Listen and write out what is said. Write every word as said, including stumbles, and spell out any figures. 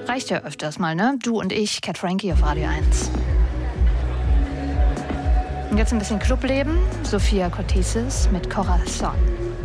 Reicht ja öfters mal, ne? Du und ich, Cat Frankie auf Radio eins. Und jetzt ein bisschen Clubleben. Sophia Cortesis mit Corazon.